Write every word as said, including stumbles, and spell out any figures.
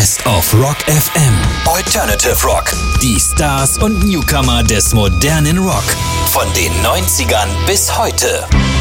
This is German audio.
Best of Rock F M. Alternative Rock. Die Stars und Newcomer des modernen Rock. Von den neunzigern bis heute.